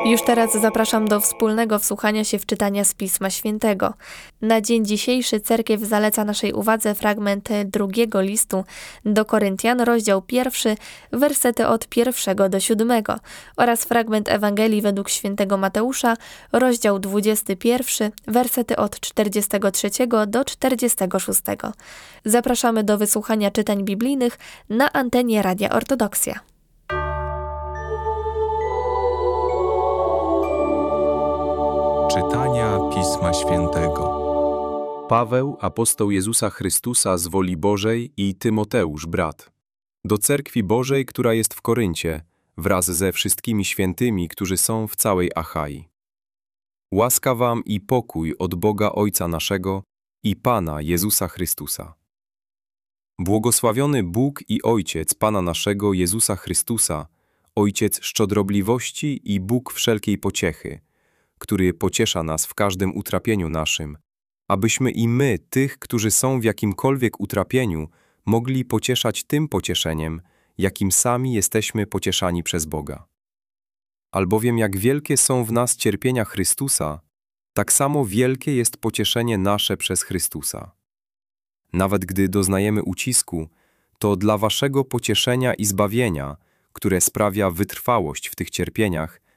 Już teraz zapraszam do wspólnego wsłuchania się w czytania z Pisma Świętego. Na dzień dzisiejszy cerkiew zaleca naszej uwadze fragment drugiego listu do Koryntian, rozdział 1, wersety od 1 do 7 oraz fragment Ewangelii według świętego Mateusza, rozdział 21, wersety od 43 do 46. Zapraszamy do wysłuchania czytań biblijnych na antenie Radia Ortodoksja. Czytania Pisma Świętego. Paweł, apostoł Jezusa Chrystusa z woli Bożej, i Tymoteusz, brat, do cerkwi Bożej, która jest w Koryncie, wraz ze wszystkimi świętymi, którzy są w całej Achai. Łaska wam i pokój od Boga Ojca naszego i Pana Jezusa Chrystusa. Błogosławiony Bóg i Ojciec Pana naszego Jezusa Chrystusa, Ojciec szczodrobliwości i Bóg wszelkiej pociechy, który pociesza nas w każdym utrapieniu naszym, abyśmy i my, tych, którzy są w jakimkolwiek utrapieniu, mogli pocieszać tym pocieszeniem, jakim sami jesteśmy pocieszani przez Boga. Albowiem jak wielkie są w nas cierpienia Chrystusa, tak samo wielkie jest pocieszenie nasze przez Chrystusa. Nawet gdy doznajemy ucisku, to dla waszego pocieszenia i zbawienia, które sprawia wytrwałość w tych cierpieniach,